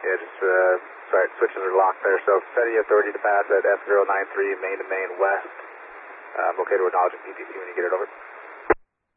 Yeah, just, sorry, switches are locked there. So SETI authority to pass at F093 main to main west. Located with knowledge of PTC when you get it over.